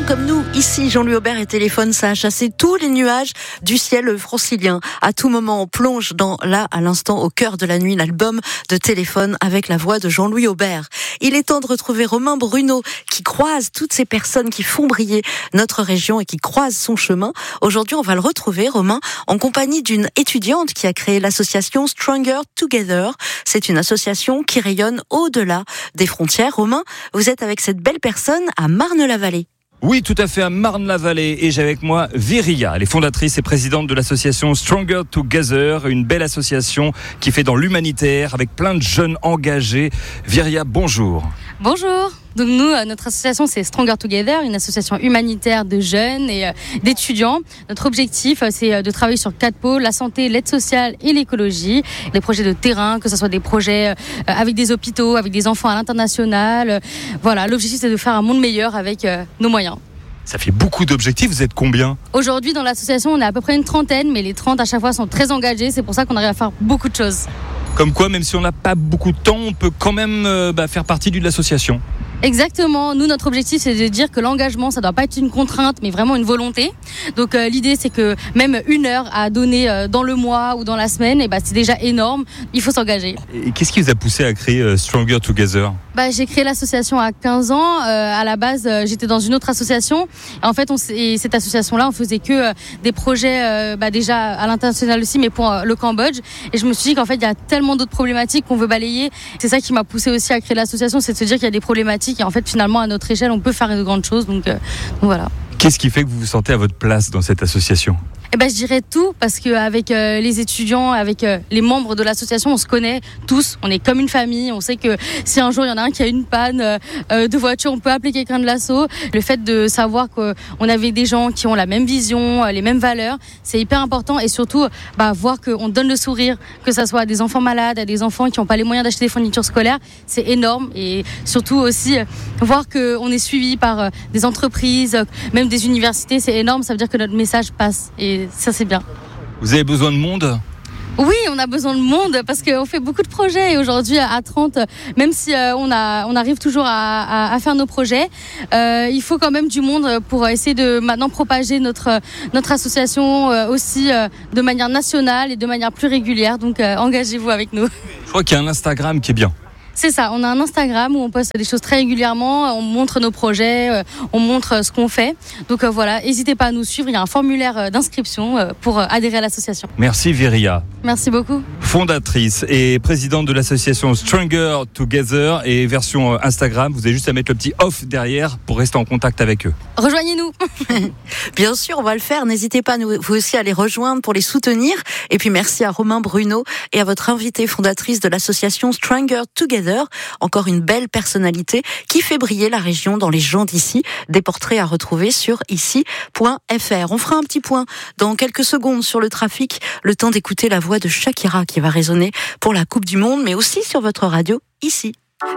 comme nous, ici, Jean-Louis Aubert et Téléphone, ça a chassé tous les nuages du ciel francilien. À tout moment, on plonge dans Là, à l'instant, au cœur de la nuit, l'album de Téléphone avec la voix de Jean-Louis Aubert. Il est temps de retrouver Romain Bruno qui croise toutes ces personnes qui font briller notre région et qui croisent son chemin. Aujourd'hui, on va le retrouver, Romain, en compagnie d'une étudiante qui a créé l'association Stronger Together. C'est une association qui rayonne au-delà des frontières. Romain, vous êtes avec cette belle personne à Marne-la-Vallée. Oui, tout à fait, à Marne-la-Vallée. Et j'ai avec moi Viria, elle est fondatrice et présidente de l'association Stronger Together, une belle association qui fait dans l'humanitaire avec plein de jeunes engagés. Viria, bonjour. Bonjour. Donc nous, notre association, c'est Stronger Together, une association humanitaire de jeunes et d'étudiants. Notre objectif, c'est de travailler sur 4 pôles: la santé, l'aide sociale et l'écologie. Des projets de terrain, que ce soit des projets avec des hôpitaux, avec des enfants à l'international. Voilà, l'objectif, c'est de faire un monde meilleur avec nos moyens. Ça fait beaucoup d'objectifs, vous êtes combien ? Aujourd'hui, dans l'association, on est à peu près une trentaine, mais les 30 à chaque fois sont très engagés. C'est pour ça qu'on arrive à faire beaucoup de choses. Comme quoi, même si on n'a pas beaucoup de temps, on peut quand même faire partie de l'association. Exactement. Nous, notre objectif, c'est de dire que l'engagement, ça doit pas être une contrainte, mais vraiment une volonté. Donc, l'idée, c'est que même 1 heure à donner dans le mois ou dans la semaine, c'est déjà énorme. Il faut s'engager. Et qu'est-ce qui vous a poussé à créer Stronger Together ? J'ai créé l'association à 15 ans. À la base, j'étais dans une autre association. En fait, cette association-là, on faisait que des projets déjà à l'international aussi, mais pour le Cambodge. Et je me suis dit qu'en fait, il y a tellement d'autres problématiques qu'on veut balayer. C'est ça qui m'a poussé aussi à créer l'association, c'est de se dire qu'il y a des problématiques et en fait, finalement, à notre échelle, on peut faire de grandes choses. Donc voilà. Qu'est-ce qui fait que vous vous sentez à votre place dans cette association ? Je dirais tout, parce qu'avec les étudiants, avec les membres de l'association, on se connaît tous, on est comme une famille, on sait que si un jour il y en a un qui a une panne de voiture, on peut appeler quelqu'un de l'asso. Le fait de savoir qu'on avait des gens qui ont la même vision, les mêmes valeurs, c'est hyper important, et surtout voir qu'on donne le sourire, que ça soit à des enfants malades, à des enfants qui n'ont pas les moyens d'acheter des fournitures scolaires, c'est énorme, et surtout aussi voir qu'on est suivi par des entreprises, même des universités, c'est énorme, ça veut dire que notre message passe, et ça c'est bien. Vous avez besoin de monde ? Oui, on a besoin de monde parce qu'on fait beaucoup de projets, et aujourd'hui à 30, même si on arrive toujours à faire nos projets, il faut quand même du monde pour essayer de maintenant propager notre association aussi de manière nationale et de manière plus régulière, donc engagez-vous avec nous. Je crois qu'il y a un Instagram qui est bien. C'est ça, on a un Instagram où on poste des choses très régulièrement, on montre nos projets, on montre ce qu'on fait. Donc voilà, n'hésitez pas à nous suivre, il y a un formulaire d'inscription pour adhérer à l'association. Merci Viria. Merci beaucoup. Fondatrice et présidente de l'association Stronger Together, et version Instagram, vous avez juste à mettre le petit off derrière pour rester en contact avec eux. Rejoignez-nous. Bien sûr, on va le faire, n'hésitez pas vous aussi à les rejoindre pour les soutenir. Et puis merci à Romain Bruno et à votre invitée fondatrice de l'association Stronger Together. Encore une belle personnalité qui fait briller la région dans les gens d'ici. Des portraits à retrouver sur ici.fr. On fera un petit point dans quelques secondes sur le trafic. Le temps d'écouter la voix de Shakira qui va résonner pour la Coupe du Monde, mais aussi sur votre radio ici.